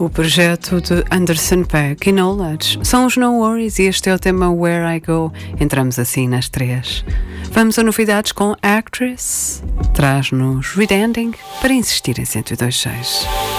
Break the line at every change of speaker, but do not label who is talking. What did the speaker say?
O projeto de Anderson .Paak e Knowledge são os No Worries e este é o tema Where I Go. Entramos assim nas 3. Vamos a novidades com Actress. Traz-nos Read Ending para insistir em 102.6.